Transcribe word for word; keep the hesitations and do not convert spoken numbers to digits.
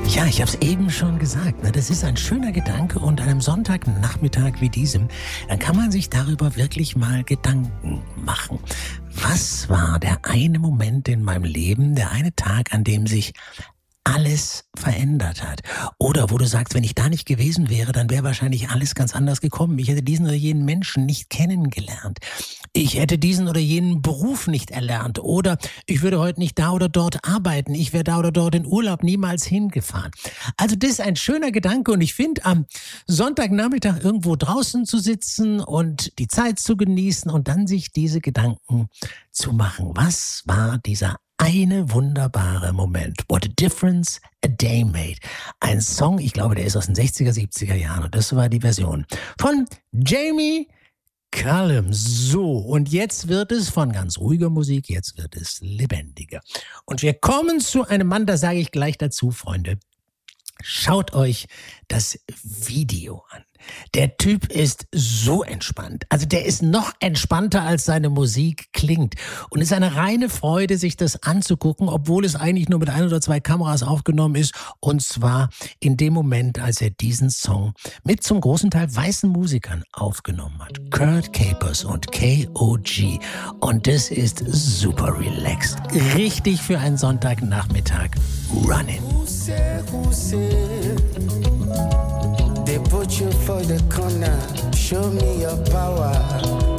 Ja, ich habe es eben schon gesagt, ne? Das ist ein schöner Gedanke und an einem Sonntagnachmittag wie diesem, dann kann man sich darüber wirklich mal Gedanken machen. Was war der eine Moment in meinem Leben, der eine Tag, an dem sich alles verändert hat? Oder wo du sagst, wenn ich da nicht gewesen wäre, dann wäre wahrscheinlich alles ganz anders gekommen. Ich hätte diesen oder jenen Menschen nicht kennengelernt. Ich hätte diesen oder jenen Beruf nicht erlernt. Oder ich würde heute nicht da oder dort arbeiten. Ich wäre da oder dort in Urlaub niemals hingefahren. Also das ist ein schöner Gedanke und ich finde, am Sonntagnachmittag irgendwo draußen zu sitzen und die Zeit zu genießen und dann sich diese Gedanken zu machen. Was war dieser eine wunderbare Moment? What a difference a day made. Ein Song, ich glaube, der ist aus den sechziger, siebziger Jahren und das war die Version von Jamie Cullum. So, und jetzt wird es von ganz ruhiger Musik, jetzt wird es lebendiger. Und wir kommen zu einem Mann, da sage ich gleich dazu, Freunde. Schaut euch das Video an. Der Typ ist so entspannt. Also der ist noch entspannter, als seine Musik klingt. Und es ist eine reine Freude, sich das anzugucken, obwohl es eigentlich nur mit ein oder zwei Kameras aufgenommen ist. Und zwar in dem Moment, als er diesen Song mit zum großen Teil weißen Musikern aufgenommen hat. Kurt Capers und K O G. Und das ist super relaxed. Richtig für einen Sonntagnachmittag. Running. They put you for the corner, show me your power.